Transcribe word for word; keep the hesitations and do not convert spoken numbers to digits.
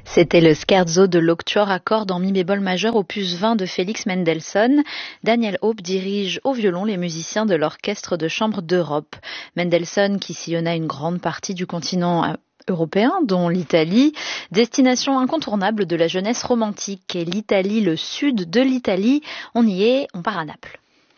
C'était le scherzo de l'Octuor à cordes en mi bémol majeur opus vingt de Félix Mendelssohn. Daniel Hope dirige au violon les musiciens de l'Orchestre de chambre d'Europe. Mendelssohn qui sillonna une grande partie du continent européen, dont l'Italie, destination incontournable de la jeunesse romantique. Et l'Italie, le sud de l'Italie, on y est, on part à Naples.